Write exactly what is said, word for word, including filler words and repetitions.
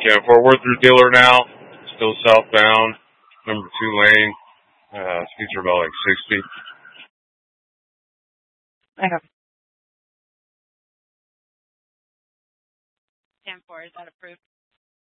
Yeah, four, we're through dealer now. Still southbound, number two lane. Uh, speeds are about like sixty. Okay. ten four, is that approved?